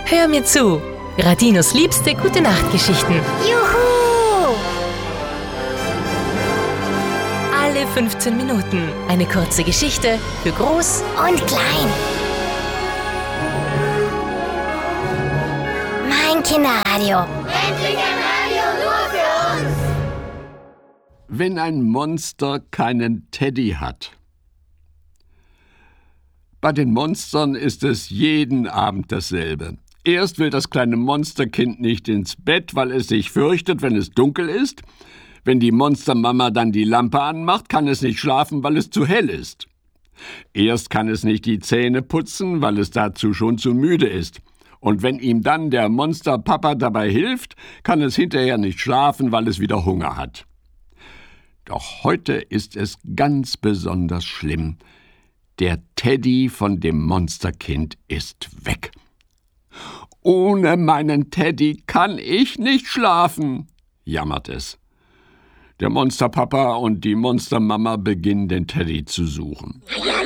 Hör mir zu. Radinos liebste Gute-Nacht-Geschichten. Juhu! Alle 15 Minuten eine kurze Geschichte für Groß Und klein. Mein Kinderradio. Endlich ein Radio nur für uns! Wenn ein Monster keinen Teddy hat. Bei den Monstern ist es jeden Abend dasselbe. Erst will das kleine Monsterkind nicht ins Bett, weil es sich fürchtet, wenn es dunkel ist. Wenn die Monstermama dann die Lampe anmacht, kann es nicht schlafen, weil es zu hell ist. Erst kann es nicht die Zähne putzen, weil es dazu schon zu müde ist. Und wenn ihm dann der Monsterpapa dabei hilft, kann es hinterher nicht schlafen, weil es wieder Hunger hat. Doch heute ist es ganz besonders schlimm. Der Teddy von dem Monsterkind ist weg. »Ohne meinen Teddy kann ich nicht schlafen«, jammert es. Der Monsterpapa und die Monstermama beginnen, den Teddy zu suchen.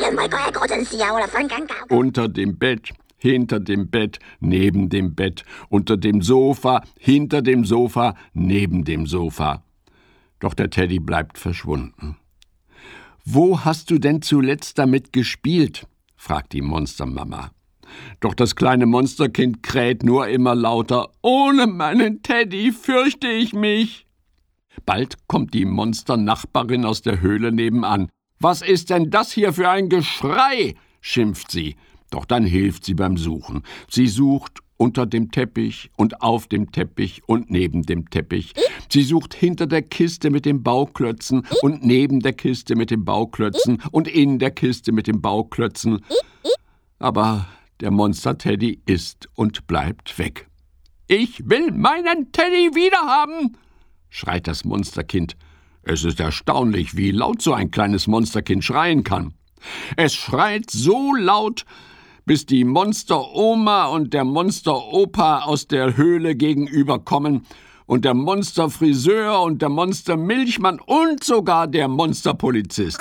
Unter dem Bett, hinter dem Bett, neben dem Bett, unter dem Sofa, hinter dem Sofa, neben dem Sofa. Doch der Teddy bleibt verschwunden. »Wo hast du denn zuletzt damit gespielt?«, fragt die Monstermama. Doch das kleine Monsterkind kräht nur immer lauter. »Ohne meinen Teddy fürchte ich mich.« Bald kommt die Monsternachbarin aus der Höhle nebenan. »Was ist denn das hier für ein Geschrei?«, schimpft sie. Doch dann hilft sie beim Suchen. Sie sucht unter dem Teppich und auf dem Teppich und neben dem Teppich. Sie sucht hinter der Kiste mit den Bauklötzen und neben der Kiste mit den Bauklötzen und in der Kiste mit den Bauklötzen. Aber der Monster-Teddy ist und bleibt weg. »Ich will meinen Teddy wiederhaben«, schreit das Monsterkind. Es ist erstaunlich, wie laut so ein kleines Monsterkind schreien kann. Es schreit so laut, bis die Monsteroma und der Monsteropa aus der Höhle gegenüberkommen und der Monsterfriseur und der Monstermilchmann und sogar der Monsterpolizist.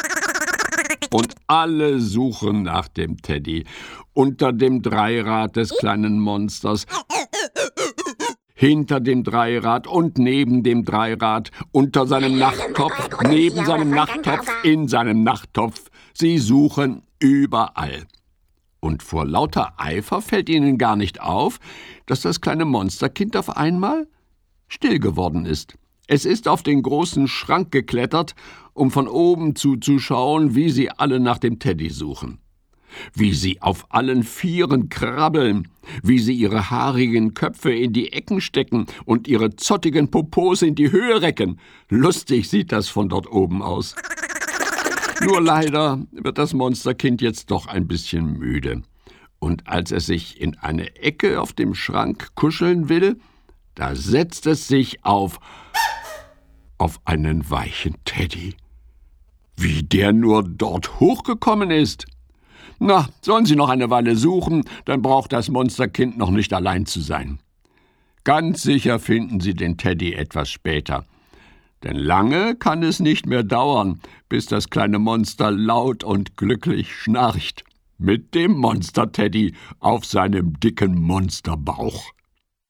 Und alle suchen nach dem Teddy, unter dem Dreirad des kleinen Monsters, hinter dem Dreirad und neben dem Dreirad, unter seinem Nachttopf, neben seinem Nachttopf, in seinem Nachttopf. Sie suchen überall. Und vor lauter Eifer fällt ihnen gar nicht auf, dass das kleine Monsterkind auf einmal still geworden ist. Es ist auf den großen Schrank geklettert, um von oben zuzuschauen, wie sie alle nach dem Teddy suchen. Wie sie auf allen Vieren krabbeln, wie sie ihre haarigen Köpfe in die Ecken stecken und ihre zottigen Popos in die Höhe recken. Lustig sieht das von dort oben aus. Nur leider wird das Monsterkind jetzt doch ein bisschen müde. Und als es sich in eine Ecke auf dem Schrank kuscheln will, da setzt es sich auf einen weichen Teddy. Wie der nur dort hochgekommen ist. Na, sollen Sie noch eine Weile suchen, dann braucht das Monsterkind noch nicht allein zu sein. Ganz sicher finden Sie den Teddy etwas später. Denn lange kann es nicht mehr dauern, bis das kleine Monster laut und glücklich schnarcht. Mit dem Monster-Teddy auf seinem dicken Monsterbauch.